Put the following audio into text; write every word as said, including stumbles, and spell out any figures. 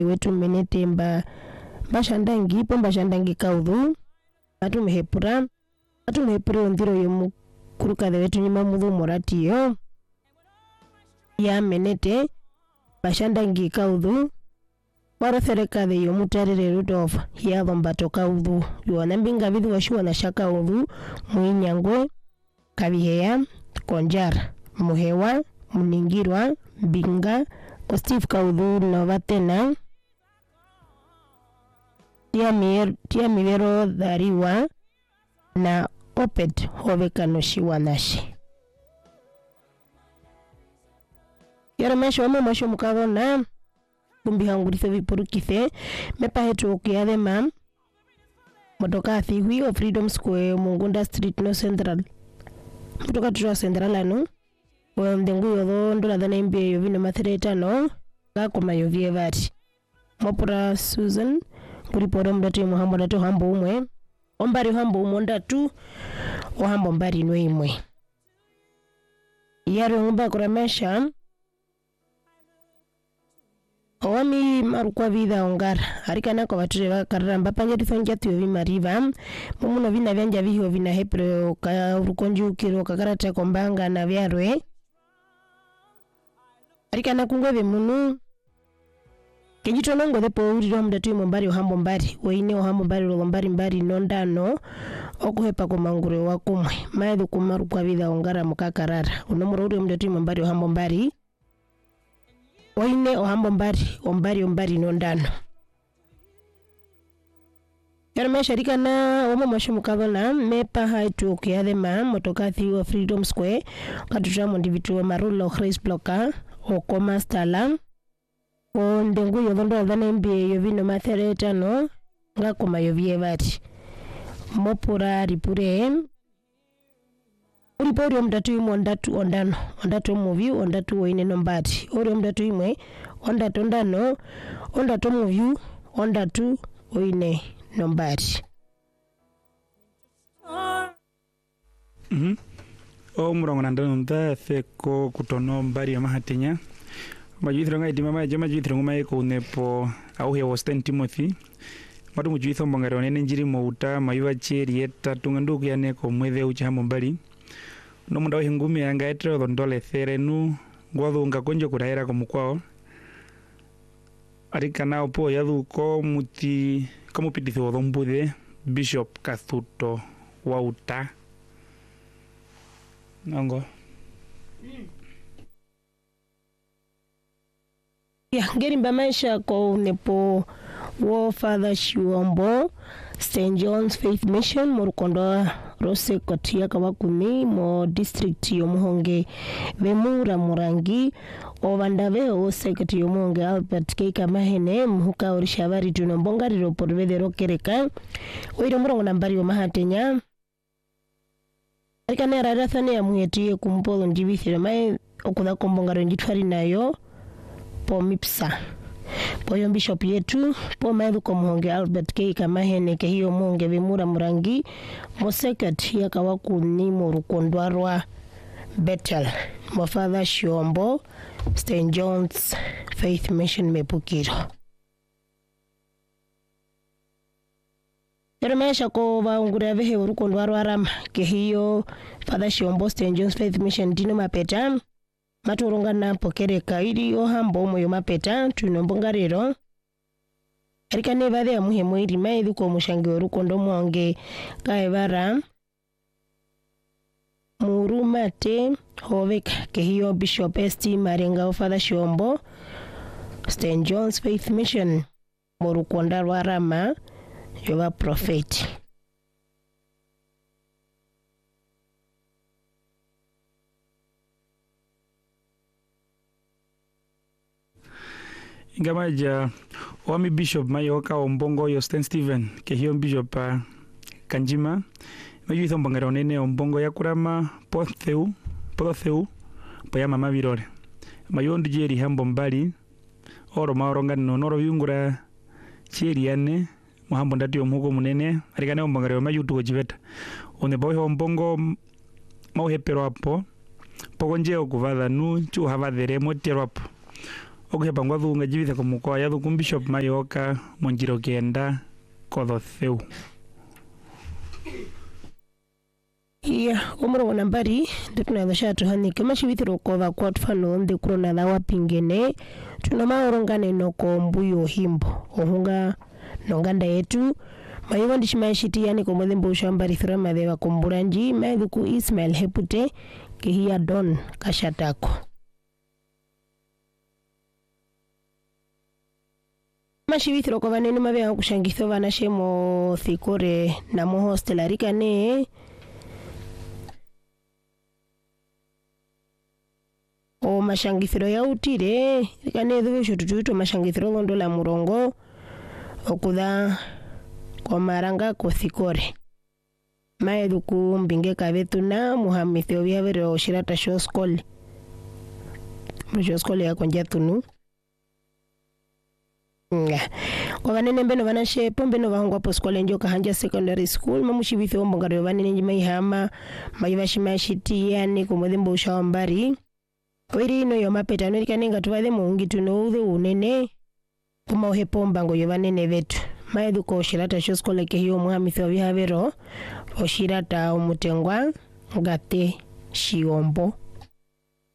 wetu menete mba bashandangi po bashandangi kaudhu atu mehepura atu mehepura ondiro yomu kuruka de wetu nyima mudhu morati yo ya menete bashandangi kaudhu warofereka de yomu tarire rudof ya bambato kaudhu yuwana mbinga vidhu washuwa na shaka udhu muinyangwe kaviheya konjar muhewa muningirwa binga Steve kaudhu novatena tia mier tia mivero dhariwa na opet hoveka noshiwa nashi yara mesho ame mesho mukado na kumbi hangurife vipurukithe mepa hetu okiade mam motoka thiwi o Freedom Square Mungunda Street no Central motoka tuwa Central anu wa mdengu yodo ndola dhana imbe yovino mathereta no gako mayovie vati mopura Susan kuripora mdatu muhambo datu hambo umwe ombari hambo umonda tu o hambo mbari no imwe yaro ngumba kuramesha Owami marukwa vida ongara harikana kwa bature bakaramba panje tifanja tuyo mariva mumuno vina vyanja viho vina hepro ka urukonju kiro kakarata kombanga na vyarwe harikana kungwe munu Kenjito nongo depo uriro mdatu mbari ohambo mbari weine ohambo mbari mbari mbari nondano okuhepa komangure wakumwe maedhu kumarukwa vida ongara mukakarara unomuro uriro mdatu mbari ohambo mbari Oine ohambo mbari ombari ombari nondano Yarame sharika na omo mashumu kabona mepa haitu kiade ma motoka thiwa Freedom Square katutra mondivitu wa marulo Chris Blocker okoma stala o ndengu yodondo dhane mbi yovino mathereta no ngakoma yovie vati mopura ripure Uripori omdatu imwe ondatu ondano, ondatu movie, ondatu oine nombati. Ori omdatu imwe, ondatu ondano, ondatu movie, ondatu oine nombati. Mhm. O murongo nandano nda feko kutono mbari ya mahatenya. Majuithiro ngai dimama jama juithiro ngumai ko nepo au he Western Timothy. Matu mujuitho mbongare onene njiri mouta mayuwa cheri eta tunganduku yane ko mwethe ucha mbali. No munda wa hingumi yanga etre odondole therenu gwathunga konjo kuraera ko mukwao arika nao po yathu ko muti ko mupititho odombuthe Bishop Kathuto Wauta nango ya ngeri mbamaisha ko nepo wo Father Shiombo Saint John's Faith Mission Murukondo Rose Kotia Kawakumi mo district yomuhonge Vemura Murangi ovandave o secretary yomuhonge Albert Keika Mahene mhuka orishavari tunombongari roporvede rokereka oiro murongo nambari yo mahatenya arikane rarathane ya muhetie kumpolo njibithire mai okudha kombongaro njitwari nayo po mipsa Poyo bishop yetu po maedhu ko muhonge Albert Keika Mahene ke hiyo muhonge Vemura Murangi mosekat ya kawakuni morukondwarwa Bethel mo Father Shiombo Saint John's Faith Mission Mepukiro Yeremesha ko vaungure vehe urukondwarwa ram ke hiyo Father Shiombo Saint John's Faith Mission dino mapeta Maturonga na pokereka ili ohambo moyo mapeta tunombongarero Erika nevade ya muhemo iri maedhu ko mushange orukondo mwonge kaevara Murumate hoveka ke hiyo Bishop S T Marenga o Father Shiombo Saint John's Faith Mission morukonda rama yova prophet Ingamaja wami Bishop Mayoka ombongo yo Saint Stephen ke hiyo Bishop uh, Kanjima majuitho mbongare onene ombongo ya kurama potheu potheu poya mama virore mayondi jeri hambo mbali oro maoronga no noro yungura cheri ane muhambo ndati omugo munene arikane ombongare mayutu ko jiveta one boho ombongo mauhepero apo pogonje okuvadha nu chu havadhere motero apo okuhepa ngwathunga jivithe kumukoya thuku Bishop Mayoka Monjiro Kenda Kothotheu. Iya, umurongo nambari ndutunatho tuhanike mashivithiro kotha kwa tufano nthi kurona thawa pingene tuna maorongane noko mbuyo himbo ohunga nonganda yetu mayigo ndishimashiti yani komodhembo ushambari thura matheva komburanji maithuku Ismail Hepute kihia Don Kashatako. Mashivithiro kwa vanene mavea kushangitho vanashemo thikore na mohostel arikane o mashangithiro ya utire rikane dhuvisho tutuito mashangithiro londo la murongo okutha kwa maranga kothikore maethuku mbinge kavetuna muhamithi ovyavere oshirata shoskole shoskole ya konja tunu nga kwa vanene mbeno vanashepo mbeno vahongwa po skole njoka hanja secondary school mamushivithi ombongaro vanene njima ihama maivashimashiti yani kumodhembo ushawambari wiri ino yo mapetano rikanenga tuvathe muungi tunouthe unene kuma uhepo mbango yo vanene vetu maethuko oshirata shoskole kehiyo muhamithi ovyavero oshirata omutengwa ngate shiombo